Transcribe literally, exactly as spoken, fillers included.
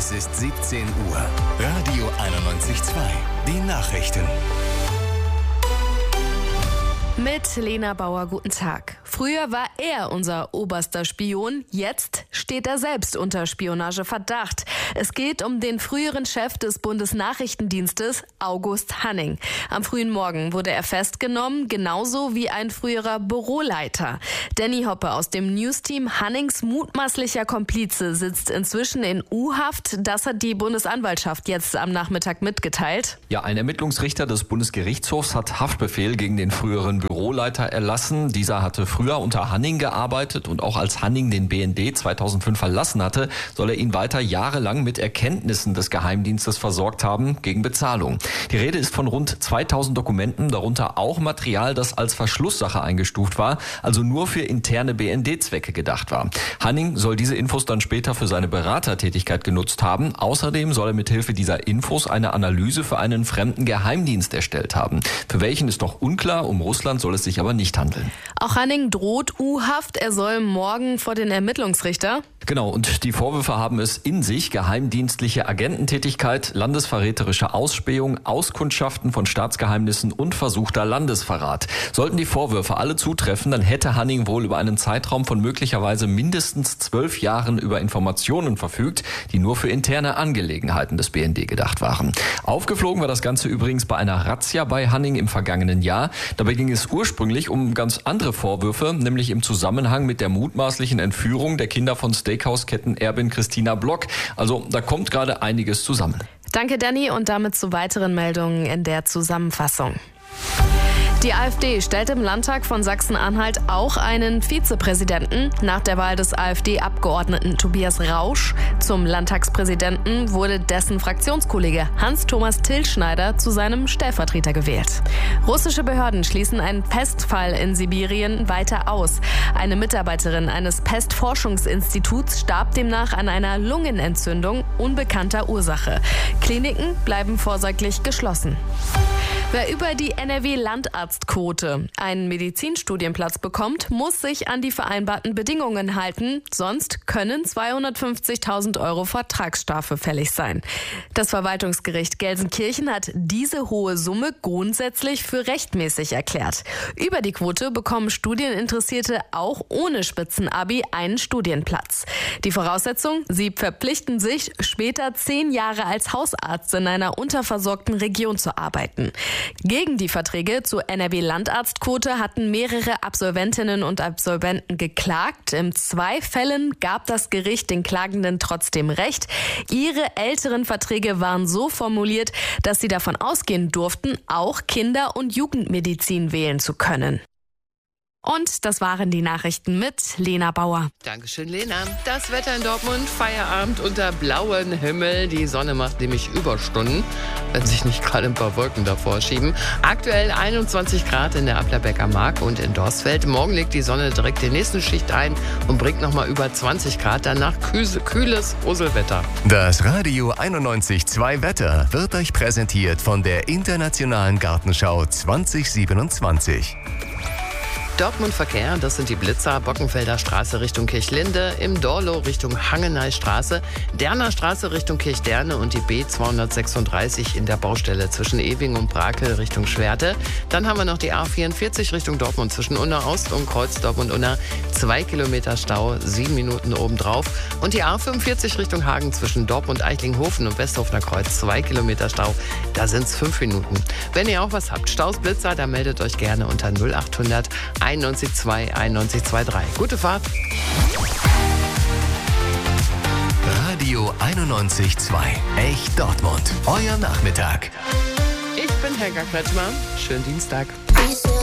Es ist siebzehn Uhr. Radio einundneunzig Komma zwei. Die Nachrichten. Mit Lena Bauer, guten Tag. Früher war er unser oberster Spion, jetzt steht er selbst unter Spionageverdacht. Es geht um den früheren Chef des Bundesnachrichtendienstes, August Hanning. Am frühen Morgen wurde er festgenommen, genauso wie ein früherer Büroleiter. Danny Hoppe aus dem Newsteam, Hannings mutmaßlicher Komplize, sitzt inzwischen in U-Haft. Das hat die Bundesanwaltschaft jetzt am Nachmittag mitgeteilt. Ja, ein Ermittlungsrichter des Bundesgerichtshofs hat Haftbefehl gegen den früheren Büroleiter erlassen. Dieser hatte früher unter Hanning gearbeitet und auch als Hanning den B N D zweitausendfünf verlassen hatte, soll er ihn weiter jahrelang mit Erkenntnissen des Geheimdienstes versorgt haben gegen Bezahlung. Die Rede ist von rund zweitausend Dokumenten, darunter auch Material, das als Verschlusssache eingestuft war, also nur für interne B N D-Zwecke gedacht war. Hanning soll diese Infos dann später für seine Beratertätigkeit genutzt haben. Außerdem soll er mithilfe dieser Infos eine Analyse für einen fremden Geheimdienst erstellt haben. Für welchen ist noch unklar, um Russland soll es sich aber nicht handeln. Auch Hanning droht U-Haft. Er soll morgen vor den Ermittlungsrichter. Genau, und die Vorwürfe haben es in sich: geheimdienstliche Agententätigkeit, landesverräterische Ausspähung, Auskundschaften von Staatsgeheimnissen und versuchter Landesverrat. Sollten die Vorwürfe alle zutreffen, dann hätte Hanning wohl über einen Zeitraum von möglicherweise mindestens zwölf Jahren über Informationen verfügt, die nur für interne Angelegenheiten des B N D gedacht waren. Aufgeflogen war das Ganze übrigens bei einer Razzia bei Hanning im vergangenen Jahr. Dabei ging es ursprünglich um ganz andere Vorwürfe, nämlich im Zusammenhang mit der mutmaßlichen Entführung der Kinder von Steakhouse-Kettenerbin Christina Block. Also da kommt gerade einiges zusammen. Danke, Danny, und damit zu weiteren Meldungen in der Zusammenfassung. Die AfD stellt im Landtag von Sachsen-Anhalt auch einen Vizepräsidenten. Nach der Wahl des AfD-Abgeordneten Tobias Rausch zum Landtagspräsidenten wurde dessen Fraktionskollege Hans-Thomas Tilschneider zu seinem Stellvertreter gewählt. Russische Behörden schließen einen Pestfall in Sibirien weiter aus. Eine Mitarbeiterin eines Pestforschungsinstituts starb demnach an einer Lungenentzündung unbekannter Ursache. Kliniken bleiben vorsorglich geschlossen. Wer über die N R W-Landarztquote einen Medizinstudienplatz bekommt, muss sich an die vereinbarten Bedingungen halten, sonst können zweihundertfünfzigtausend Euro Vertragsstrafe fällig sein. Das Verwaltungsgericht Gelsenkirchen hat diese hohe Summe grundsätzlich für rechtmäßig erklärt. Über die Quote bekommen Studieninteressierte auch ohne Spitzenabi einen Studienplatz. Die Voraussetzung: sie verpflichten sich, später zehn Jahre als Hausarzt in einer unterversorgten Region zu arbeiten. Gegen die Verträge zur N R W-Landarztquote hatten mehrere Absolventinnen und Absolventen geklagt. In zwei Fällen gab das Gericht den Klagenden trotzdem recht. Ihre älteren Verträge waren so formuliert, dass sie davon ausgehen durften, auch Kinder- und Jugendmedizin wählen zu können. Und das waren die Nachrichten mit Lena Bauer. Dankeschön, Lena. Das Wetter in Dortmund: Feierabend unter blauem Himmel. Die Sonne macht nämlich Überstunden, wenn sich nicht gerade ein paar Wolken davor schieben. Aktuell einundzwanzig Grad in der Applerbecker Mark und in Dorsfeld. Morgen legt die Sonne direkt die nächste Schicht ein und bringt nochmal über zwanzig Grad. Danach kühles Uselwetter. Das Radio einundneunzig Komma zwei Wetter wird euch präsentiert von der Internationalen Gartenschau zwanzig siebenundzwanzig. Dortmund Verkehr, das sind die Blitzer: Bockenfelder Straße Richtung Kirchlinde, im Dorlo Richtung Hangeneystraße, Derner Straße Richtung Kirchderne und die B zweihundertsechsunddreißig in der Baustelle zwischen Ewing und Brakel Richtung Schwerte. Dann haben wir noch die A vierundvierzig Richtung Dortmund zwischen Unna Ost und Kreuz Dortmund-Unna. Zwei Kilometer Stau, sieben Minuten obendrauf. Und die A fünfundvierzig Richtung Hagen zwischen Dortmund-Eichlinghofen und Westhofener Kreuz. Zwei Kilometer Stau, da sind es fünf Minuten. Wenn ihr auch was habt, Staus, Blitzer, dann meldet euch gerne unter null achthundert einundneunzig Komma zwei einundneunzig Komma dreiundzwanzig. Gute Fahrt. Radio einundneunzig Komma zwei. Echt Dortmund. Euer Nachmittag. Ich bin Helga Kretschmer. Schönen Dienstag.